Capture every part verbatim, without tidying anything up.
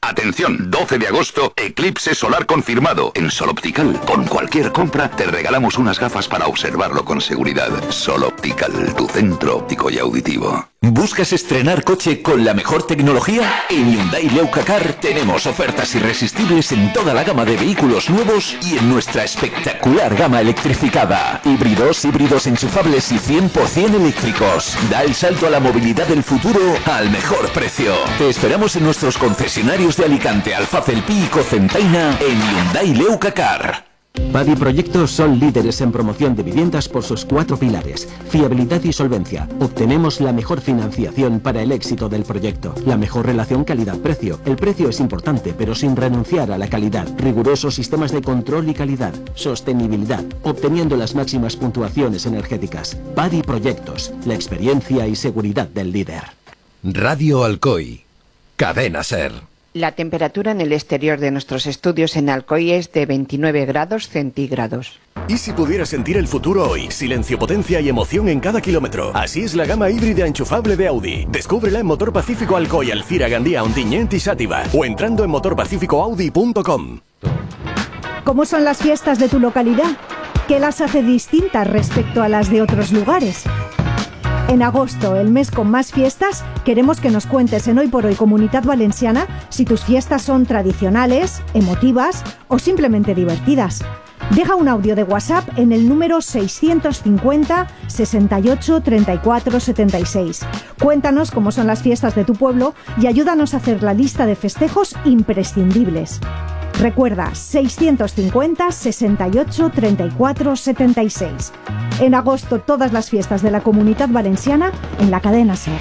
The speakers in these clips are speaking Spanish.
Atención, doce de agosto, eclipse solar confirmado. En Sol Optical, con cualquier compra, te regalamos unas gafas para observarlo con seguridad. Sol Optical, tu centro óptico y auditivo. ¿Buscas estrenar coche con la mejor tecnología? En Hyundai Leucacar tenemos ofertas irresistibles en toda la gama de vehículos nuevos y en nuestra espectacular gama electrificada. Híbridos, híbridos enchufables y cien por ciento eléctricos. Da el salto a la movilidad del futuro al mejor precio. Te esperamos en nuestros concesionarios de Alicante, Alfacel Pi y Cocentaina en Hyundai Leucacar. Padi Proyectos son líderes en promoción de viviendas por sus cuatro pilares: fiabilidad y solvencia. Obtenemos la mejor financiación para el éxito del proyecto. La mejor relación calidad-precio. El precio es importante, pero sin renunciar a la calidad. Rigurosos sistemas de control y calidad. Sostenibilidad, obteniendo las máximas puntuaciones energéticas. Padi Proyectos, la experiencia y seguridad del líder. Radio Alcoy, Cadena Ser. La temperatura en el exterior de nuestros estudios en Alcoy es de veintinueve grados centígrados. ¿Y si pudieras sentir el futuro hoy? Silencio, potencia y emoción en cada kilómetro. Así es la gama híbrida enchufable de Audi. Descúbrela en Motor Pacífico Alcoy, Alcira, Gandía, Ontinyent y Xàtiva. O entrando en motor pacífico audi punto com. ¿Cómo son las fiestas de tu localidad? ¿Qué las hace distintas respecto a las de otros lugares? En agosto, el mes con más fiestas, queremos que nos cuentes en Hoy por Hoy Comunitat Valenciana si tus fiestas son tradicionales, emotivas o simplemente divertidas. Deja un audio de WhatsApp en el número seiscientos cincuenta, sesenta y ocho, treinta y cuatro, setenta y seis. Cuéntanos cómo son las fiestas de tu pueblo y ayúdanos a hacer la lista de festejos imprescindibles. Recuerda, seiscientos cincuenta, sesenta y ocho, treinta y cuatro, setenta y seis. En agosto, todas las fiestas de la Comunitat Valenciana en la cadena SER.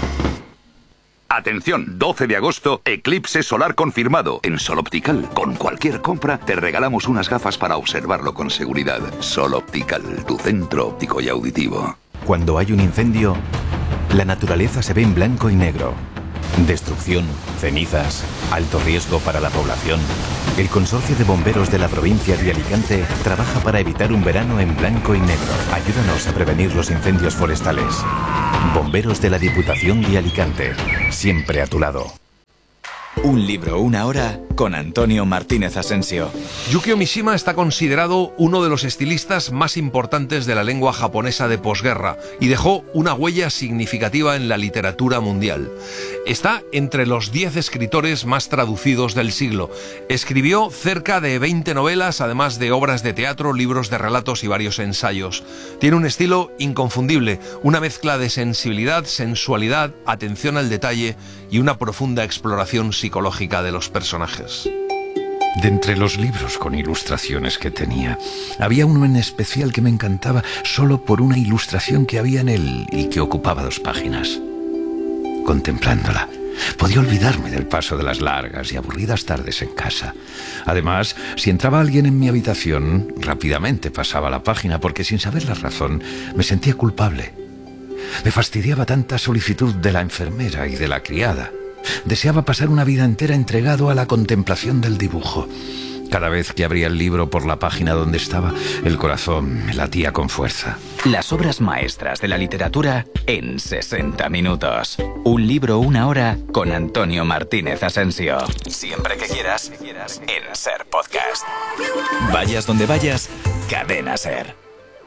Atención, doce de agosto, eclipse solar confirmado. En Sol Optical, con cualquier compra, te regalamos unas gafas para observarlo con seguridad. Sol Optical, tu centro óptico y auditivo. Cuando hay un incendio, la naturaleza se ve en blanco y negro. Destrucción, cenizas, alto riesgo para la población. El Consorcio de Bomberos de la provincia de Alicante trabaja para evitar un verano en blanco y negro. Ayúdanos a prevenir los incendios forestales. Bomberos de la Diputación de Alicante, siempre a tu lado. Un libro, una hora, con Antonio Martínez Asensio. Yukio Mishima está considerado uno de los estilistas más importantes de la lengua japonesa de posguerra y dejó una huella significativa en la literatura mundial. Está entre los diez escritores más traducidos del siglo. Escribió cerca de veinte novelas, además de obras de teatro, libros de relatos y varios ensayos. Tiene un estilo inconfundible, una mezcla de sensibilidad, sensualidad, atención al detalle y una profunda exploración psicológica de los personajes. De entre los libros con ilustraciones que tenía, había uno en especial que me encantaba solo por una ilustración que había en él y que ocupaba dos páginas. Contemplándola, podía olvidarme del paso de las largas y aburridas tardes en casa. Además, si entraba alguien en mi habitación, rápidamente pasaba la página porque, sin saber la razón, me sentía culpable. Me fastidiaba tanta solicitud de la enfermera y de la criada. Deseaba pasar una vida entera entregado a la contemplación del dibujo. Cada vez que abría el libro por la página donde estaba, el corazón me latía con fuerza. Las obras maestras de la literatura en sesenta minutos. Un libro, una hora, con Antonio Martínez Asensio. Siempre que quieras, en SER Podcast. Vayas donde vayas, Cadena SER.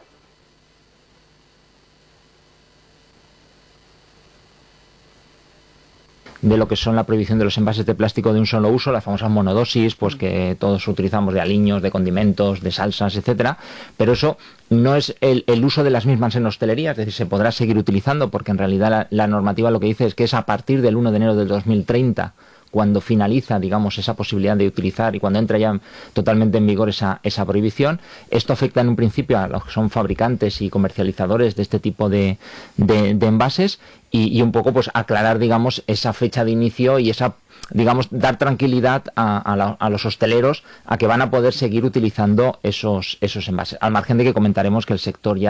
De lo que son la prohibición de los envases de plástico de un solo uso, las famosas monodosis, pues que todos utilizamos de aliños, de condimentos, de salsas, etcétera, pero eso no es el, el uso de las mismas en hostelería, es decir, se podrá seguir utilizando porque en realidad la, la normativa lo que dice es que es a partir del uno de enero del dos mil treinta cuando finaliza, digamos, esa posibilidad de utilizar y cuando entra ya totalmente en vigor esa, esa prohibición. Esto afecta en un principio a los que son fabricantes y comercializadores de este tipo de, de, de envases y, y un poco pues aclarar, digamos, esa fecha de inicio y esa, digamos, dar tranquilidad a, a, la, a los hosteleros a que van a poder seguir utilizando esos, esos envases, al margen de que comentaremos que el sector ya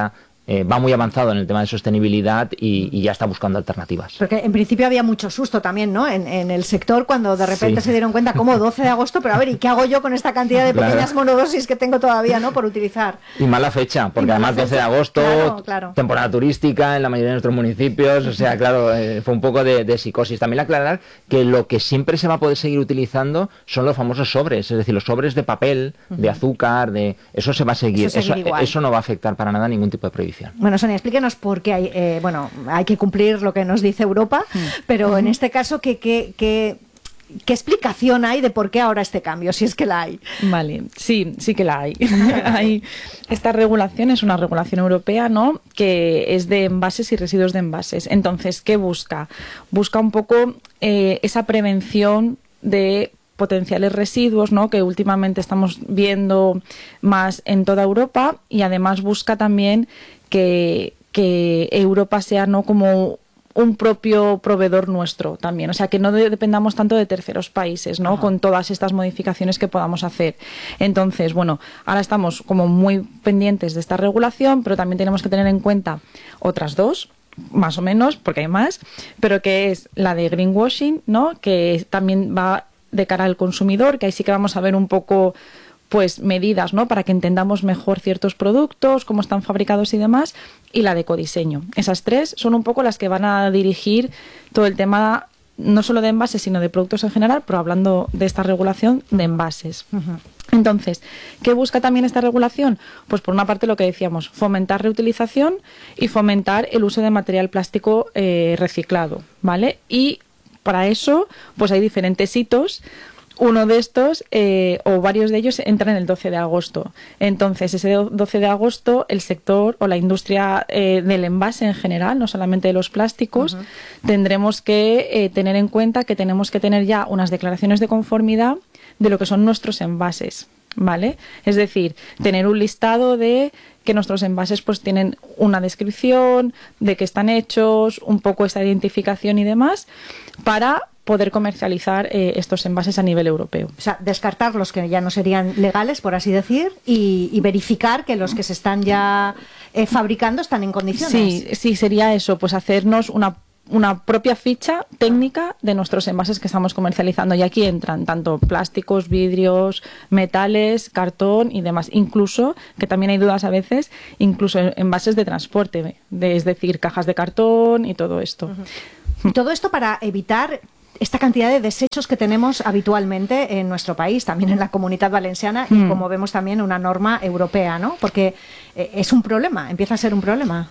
eh, va muy avanzado en el tema de sostenibilidad y, y ya está buscando alternativas. Porque en principio había mucho susto también, ¿no? En, en el sector, cuando de repente sí. se dieron cuenta, como doce de agosto, pero a ver, ¿y qué hago yo con esta cantidad de pequeñas claro. monodosis que tengo todavía, ¿no? Por utilizar. Y mala fecha, porque además doce de agosto, claro, claro. temporada turística en la mayoría de nuestros municipios, o sea, claro, eh, fue un poco de, de psicosis. También aclarar que lo que siempre se va a poder seguir utilizando son los famosos sobres, es decir, los sobres de papel, uh-huh. de azúcar, de eso se va a seguir, eso, eso, eso no va a afectar para nada ningún tipo de prohibición. Bueno, Sonia, explíquenos por qué hay, eh, bueno, hay que cumplir lo que nos dice Europa, uh-huh. pero uh-huh. en este caso, ¿qué, qué, qué, qué explicación hay de por qué ahora este cambio, si es que la hay? Vale, sí, sí que la hay. hay esta regulación es una regulación europea, ¿no?, que es de envases y residuos de envases. Entonces, ¿qué busca? Busca un poco eh, esa prevención de potenciales residuos, ¿no?, que últimamente estamos viendo más en toda Europa, y además busca también que, que Europa sea, ¿no?, como un propio proveedor nuestro también, o sea, que no de, dependamos tanto de terceros países, ¿no?, Ajá. con todas estas modificaciones que podamos hacer. Entonces, bueno, ahora estamos como muy pendientes de esta regulación, pero también tenemos que tener en cuenta otras dos, más o menos, porque hay más, pero que es la de greenwashing, ¿no?, que también va de cara al consumidor, que ahí sí que vamos a ver un poco pues medidas, ¿no?, para que entendamos mejor ciertos productos, cómo están fabricados y demás, y la de ecodiseño. Esas tres son un poco las que van a dirigir todo el tema, no solo de envases, sino de productos en general, pero hablando de esta regulación de envases. Uh-huh. Entonces, ¿qué busca también esta regulación? Pues por una parte lo que decíamos, fomentar reutilización y fomentar el uso de material plástico eh, reciclado, ¿vale? Y para eso, pues hay diferentes hitos. Uno de estos, eh, o varios de ellos, entran el doce de agosto. Entonces, ese doce de agosto, el sector o la industria eh, del envase en general, no solamente de los plásticos, uh-huh. tendremos que eh, tener en cuenta que tenemos que tener ya unas declaraciones de conformidad de lo que son nuestros envases, ¿vale? Es decir, tener un listado de que nuestros envases pues tienen una descripción, de qué están hechos, un poco esa identificación y demás, para poder comercializar eh, estos envases a nivel europeo. O sea, descartar los que ya no serían legales, por así decir, y, y verificar que los que se están ya eh, fabricando están en condiciones. Sí, sí, sería eso, pues hacernos una una propia ficha técnica de nuestros envases que estamos comercializando, y aquí entran tanto plásticos, vidrios, metales, cartón y demás, incluso, que también hay dudas a veces, incluso envases de transporte, de, es decir, cajas de cartón y todo esto. Uh-huh. Y todo esto para evitar esta cantidad de desechos que tenemos habitualmente en nuestro país, también en la Comunidad Valenciana, mm. y como vemos también una norma europea, ¿no? Porque eh, es un problema, empieza a ser un problema.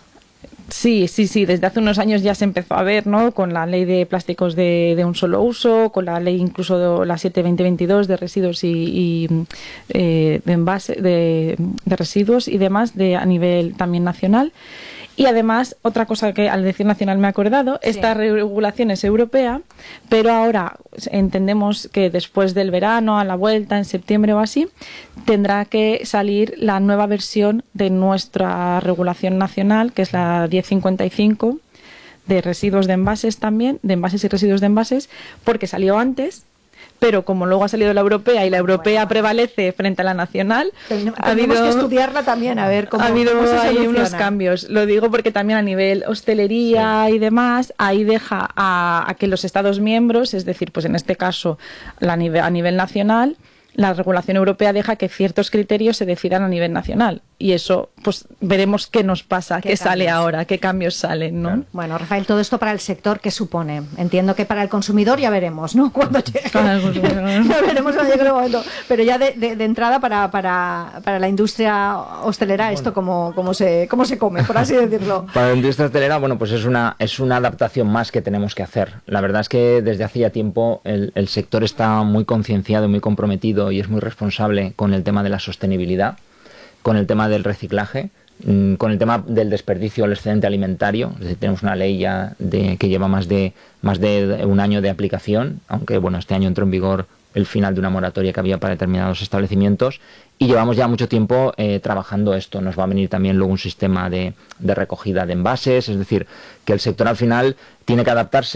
Sí, sí, sí. Desde hace unos años ya se empezó a ver, ¿no?, con la ley de plásticos de, de un solo uso, con la ley incluso de la siete veinte veintidós de residuos y, y eh, de envase de, de residuos y demás de a nivel también nacional. Y además, otra cosa que al decir nacional me he acordado, sí. esta regulación es europea, pero ahora entendemos que después del verano, a la vuelta, en septiembre o así, tendrá que salir la nueva versión de nuestra regulación nacional, que es la diez cincuenta y cinco, de residuos de envases también, de envases y residuos de envases, porque salió antes. Pero como luego ha salido la europea y la europea bueno. prevalece frente a la nacional, Ten, ha habido que estudiarla también, a ver cómo, ha habido cómo se hay soluciona. Unos cambios. Lo digo porque también a nivel hostelería sí. y demás, ahí deja a, a que los Estados miembros, es decir, pues en este caso la nivel, a nivel nacional, la regulación europea deja que ciertos criterios se decidan a nivel nacional. Y eso, pues veremos qué nos pasa, qué, qué sale ahora, qué cambios salen, ¿no? Bueno, Rafael, todo esto para el sector, ¿qué supone? Entiendo que para el consumidor ya veremos, ¿no? Cuando llegue. Ya veremos cuando llegue el momento. Pero ya de, de, de entrada para, para, para la industria hostelera, bueno. esto cómo, cómo, se, cómo se come, por así decirlo. Para la industria hostelera, bueno, pues es una, es una adaptación más que tenemos que hacer. La verdad es que desde hace ya tiempo el, el sector está muy concienciado y muy comprometido y es muy responsable con el tema de la sostenibilidad, con el tema del reciclaje, con el tema del desperdicio o el excedente alimentario. Es decir, tenemos una ley ya de, que lleva más de, más de un año de aplicación, aunque bueno, este año entró en vigor el final de una moratoria que había para determinados establecimientos, y llevamos ya mucho tiempo eh, trabajando esto. Nos va a venir también luego un sistema de, de recogida de envases, es decir, que el sector al final tiene que adaptarse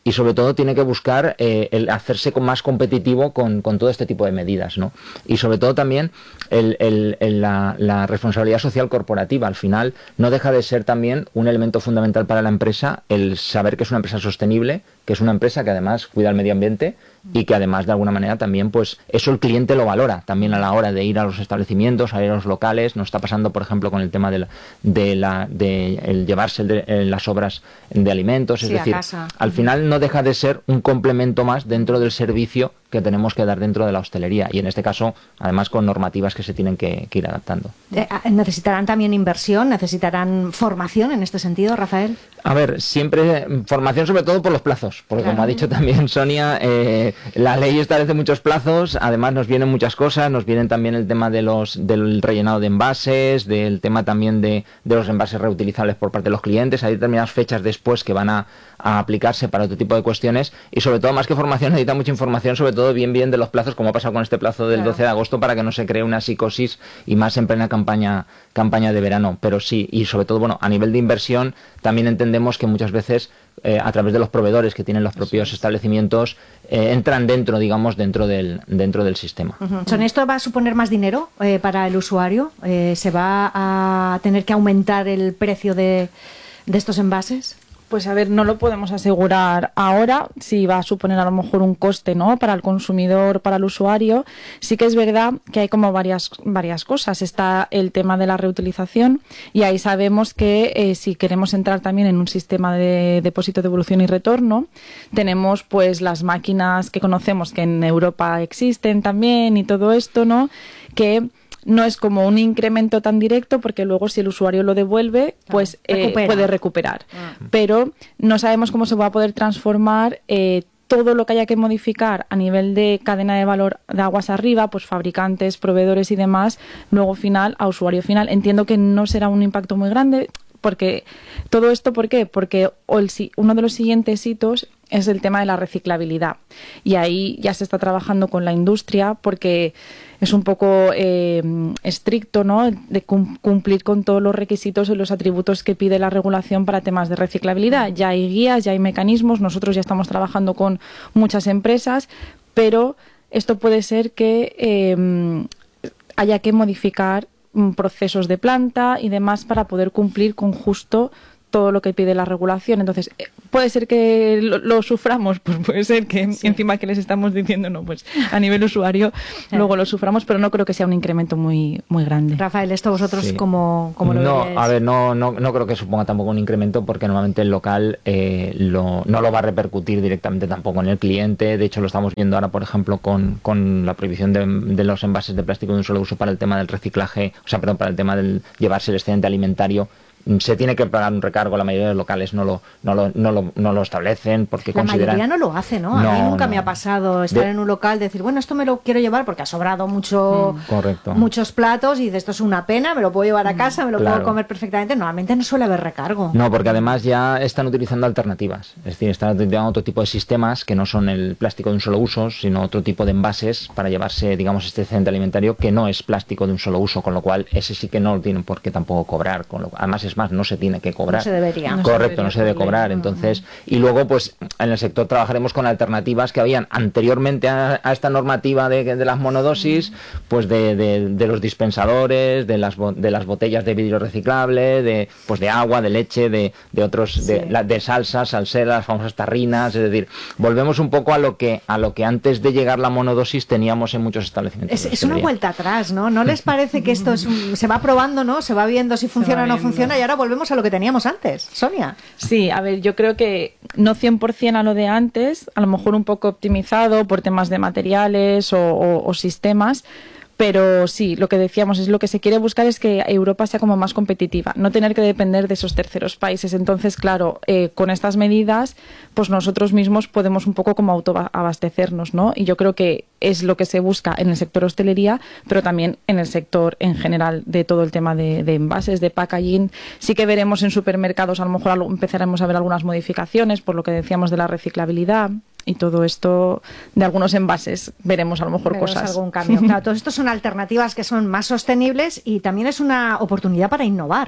y sobre todo tiene que buscar eh, el hacerse con más competitivo con, con todo este tipo de medidas, ¿no? Y sobre todo también el, el, el, la, la responsabilidad social corporativa. Al final no deja de ser también un elemento fundamental para la empresa el saber que es una empresa sostenible, que es una empresa que además cuida el medio ambiente y que además de alguna manera también pues eso el cliente lo valora también a la hora de ir a los establecimientos, a ir a los locales. Nos está pasando por ejemplo con el tema de, la, de, la, de el llevarse el de, el, las obras de alimentos, es sí, decir, al final no deja de ser un complemento más dentro del servicio que tenemos que dar dentro de la hostelería y en este caso además con normativas que se tienen que, que ir adaptando. ¿Necesitarán también inversión? ¿Necesitarán formación en este sentido, Rafael? A ver, siempre formación sobre todo por los plazos, porque claro, como ha dicho también Sonia, eh, la ley establece muchos plazos, además nos vienen muchas cosas, nos vienen también el tema de los del rellenado de envases, del tema también de, de los envases reutilizables por parte de los clientes, hay determinadas fechas después que van a, a aplicarse para otro tipo de cuestiones y sobre todo más que formación necesita mucha información, sobre todo bien bien de los plazos, como ha pasado con este plazo del claro. doce de agosto, para que no se cree una psicosis y más en plena campaña campaña de verano, pero sí, y sobre todo, bueno, a nivel de inversión también entendemos que muchas veces eh, a través de los proveedores que tienen los propios sí. establecimientos eh, entran dentro, digamos, dentro del dentro del sistema. Uh-huh. ¿Son esto va a suponer más dinero eh, para el usuario? Eh, ¿Se va a tener que aumentar el precio de, de estos envases? Pues a ver, no lo podemos asegurar ahora, si va a suponer a lo mejor un coste, ¿no?, para el consumidor, para el usuario. Sí que es verdad que hay como varias varias cosas. Está el tema de la reutilización y ahí sabemos que eh, si queremos entrar también en un sistema de depósito, devolución y retorno, tenemos pues las máquinas que conocemos que en Europa existen también y todo esto, ¿no?, que no es como un incremento tan directo porque luego si el usuario lo devuelve, pues eh, puede recuperar. Ah. Pero no sabemos cómo se va a poder transformar eh, todo lo que haya que modificar a nivel de cadena de valor de aguas arriba, pues fabricantes, proveedores y demás, luego final a usuario final. Entiendo que no será un impacto muy grande porque todo esto, ¿por qué? Porque el, uno de los siguientes hitos es el tema de la reciclabilidad y ahí ya se está trabajando con la industria porque es un poco eh, estricto, ¿no?, de cum- cumplir con todos los requisitos y los atributos que pide la regulación para temas de reciclabilidad. Ya hay guías, ya hay mecanismos, nosotros ya estamos trabajando con muchas empresas, pero esto puede ser que eh, haya que modificar procesos de planta y demás para poder cumplir con justo todo lo que pide la regulación. Entonces, ¿puede ser que lo, lo suframos? Pues puede ser que sí. encima que les estamos diciendo, no, pues a nivel usuario sí. luego lo suframos, pero no creo que sea un incremento muy muy grande. Rafael, ¿esto vosotros sí. cómo, cómo lo no, veis? A ver, no, no, no creo que suponga tampoco un incremento porque normalmente el local eh, lo, no lo va a repercutir directamente tampoco en el cliente. De hecho, lo estamos viendo ahora, por ejemplo, con, con la prohibición de, de los envases de plástico de un solo uso para el tema del reciclaje, o sea, perdón, para el tema del llevarse el excedente alimentario. Se tiene que pagar un recargo, la mayoría de los locales no lo, no lo, no lo, no lo establecen porque la consideran... mayoría no lo hace, ¿no? A no, mí nunca no. me ha pasado estar de... en un local, decir, bueno, esto me lo quiero llevar porque ha sobrado mucho, mm, correcto. muchos platos y de esto es una pena, me lo puedo llevar a casa, me lo claro. puedo comer perfectamente. Normalmente no suele haber recargo. No, porque además ya están utilizando alternativas, es decir, están utilizando otro tipo de sistemas que no son el plástico de un solo uso, sino otro tipo de envases para llevarse, digamos, este excedente alimentario que no es plástico de un solo uso, con lo cual ese sí que no lo tienen por qué tampoco cobrar, con lo... además es más, no se tiene que cobrar. No se debería. Correcto, no se debe cobrar. Entonces, y luego, pues, en el sector trabajaremos con alternativas que habían anteriormente a, a esta normativa de, de las monodosis, pues de, de, de los dispensadores, de las de las botellas de vidrio reciclable, de pues de agua, de leche, de, de otros, sí. de, la, de salsas, salseras, las famosas tarrinas, es decir, volvemos un poco a lo que a lo que antes de llegar la monodosis teníamos en muchos establecimientos. Es, es una vuelta atrás, ¿no? ¿No les parece que esto es un, se va probando, ¿no? Se va viendo si funciona o no funciona y ahora volvemos a lo que teníamos antes? Sonia. Sí, a ver, yo creo que no cien por ciento a lo de antes, a lo mejor un poco optimizado por temas de materiales o, o, o sistemas, pero sí, lo que decíamos es lo que se quiere buscar es que Europa sea como más competitiva, no tener que depender de esos terceros países. Entonces, claro, eh, con estas medidas, pues nosotros mismos podemos un poco como autoabastecernos, ¿no? Y yo creo que es lo que se busca en el sector hostelería, pero también en el sector en general de todo el tema de, de envases, de packaging. Sí que veremos en supermercados, a lo mejor empezaremos a ver algunas modificaciones por lo que decíamos de la reciclabilidad. Y todo esto de algunos envases veremos a lo mejor veremos cosas. Algún cambio. Claro, todo esto son alternativas que son más sostenibles y también es una oportunidad para innovar, ¿no?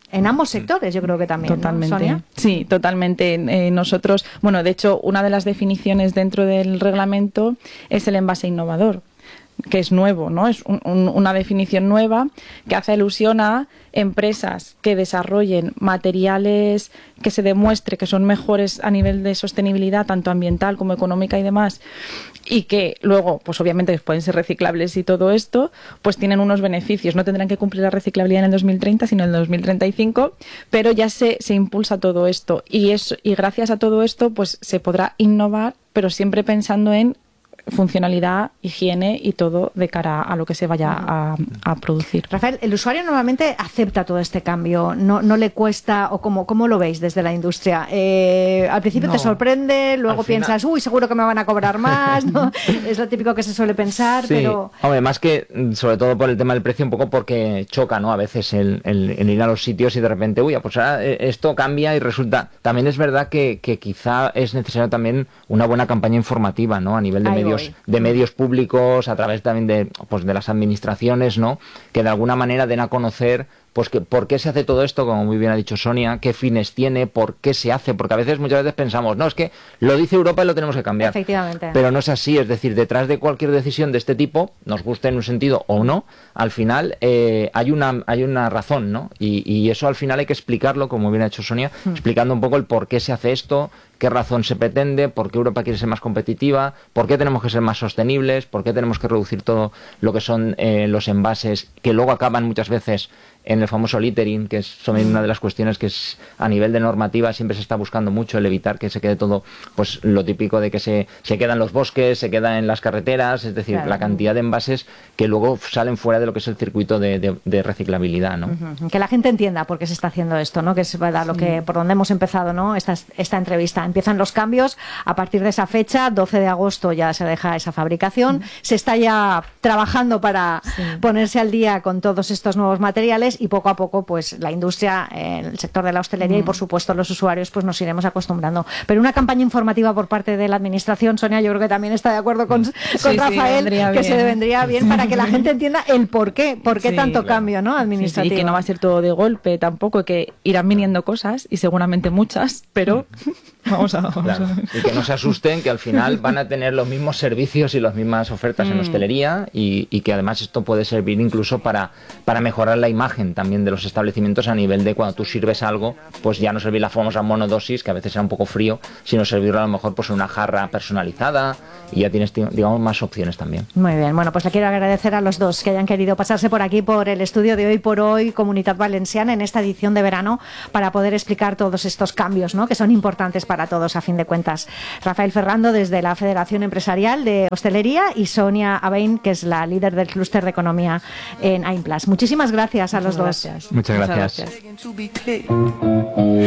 En ambos sectores, yo creo que también. Totalmente. ¿No, Sonia? Sí, totalmente. Eh, nosotros, bueno, de hecho, una de las definiciones dentro del reglamento es el envase innovador, que es nuevo, ¿no? Es un, un, una definición nueva que hace alusión a empresas que desarrollen materiales que se demuestre que son mejores a nivel de sostenibilidad, tanto ambiental como económica y demás, y que luego, pues obviamente pueden ser reciclables y todo esto, pues tienen unos beneficios. No tendrán que cumplir la reciclabilidad en el dos mil treinta, sino en el dos mil treinta y cinco, pero ya se, se impulsa todo esto. Y, eso, y gracias a todo esto, pues se podrá innovar, pero siempre pensando en funcionalidad, higiene y todo de cara a lo que se vaya a, a producir. Rafael, el usuario normalmente acepta todo este cambio, no, no le cuesta, o cómo, cómo lo veis desde la industria. Eh, al principio no. te sorprende, luego piensas, uy, seguro que me van a cobrar más, ¿no? Es lo típico que se suele pensar, sí. pero... Hombre, más que, sobre todo por el tema del precio, un poco porque choca, ¿no? A veces el, el, el ir a los sitios y de repente, uy, pues ahora esto cambia y resulta... También es verdad que, que quizá es necesario también una buena campaña informativa, ¿no? A nivel de Ahí medios voy. de medios públicos, a través también de, pues, de las administraciones, ¿no? Que de alguna manera den a conocer pues que por qué se hace todo esto, como muy bien ha dicho Sonia, qué fines tiene, por qué se hace, porque a veces, muchas veces pensamos, no, es que lo dice Europa y lo tenemos que cambiar. Efectivamente. Pero no es así, es decir, detrás de cualquier decisión de este tipo, nos guste en un sentido o no, al final eh, hay una hay una razón, ¿no? Y, y eso al final hay que explicarlo, como bien ha hecho Sonia, mm. explicando un poco el por qué se hace esto, qué razón se pretende, por qué Europa quiere ser más competitiva, por qué tenemos que ser más sostenibles, por qué tenemos que reducir todo lo que son eh, los envases, que luego acaban muchas veces en el famoso littering, que es una de las cuestiones que es a nivel de normativa siempre se está buscando mucho, el evitar que se quede todo, pues lo típico de que se, se queda en los bosques, se queda en las carreteras, es decir, claro. la cantidad de envases que luego salen fuera de lo que es el circuito de, de, de reciclabilidad, ¿no? Uh-huh. Que la gente entienda por qué se está haciendo esto, ¿no? Que es verdad lo que por donde hemos empezado, ¿no? Esta, esta entrevista. Empiezan los cambios a partir de esa fecha, doce de agosto ya se deja esa fabricación, uh-huh. se está ya trabajando para sí. ponerse al día con todos estos nuevos materiales y poco a poco pues la industria, eh, el sector de la hostelería uh-huh. y por supuesto los usuarios pues nos iremos acostumbrando. Pero una campaña informativa por parte de la administración, Sonia, yo creo que también está de acuerdo con, con sí, Rafael, sí, que bien. se vendría bien para que la gente entienda el por qué, por qué sí, tanto claro. cambio, ¿no? Administrativo. Sí, sí, y que no va a ser todo de golpe tampoco, que irán viniendo cosas y seguramente muchas, pero vamos a... Vamos claro. a... Y que no se asusten, que al final van a tener los mismos servicios y las mismas ofertas mm. en hostelería y, y que además esto puede servir incluso para, para mejorar la imagen también de los establecimientos a nivel de cuando tú sirves algo, pues ya no servir la famosa monodosis, que a veces era un poco frío, sino servirlo a lo mejor pues en una jarra personalizada y ya tienes, digamos, más opciones también. Muy bien, bueno, pues le quiero agradecer a los dos que hayan querido pasarse por aquí, por el estudio de Hoy por Hoy, Comunitat Valenciana, en esta edición de verano, para poder explicar todos estos cambios, ¿no? Que son importantes para todos, a fin de cuentas. Rafael Ferrando, desde la Federación Empresarial de Hostelería, y Sonia Abain, que es la líder del clúster de economía en AIMPLAS. Muchísimas gracias a Muchas los gracias. dos. Muchas gracias. Muchas gracias.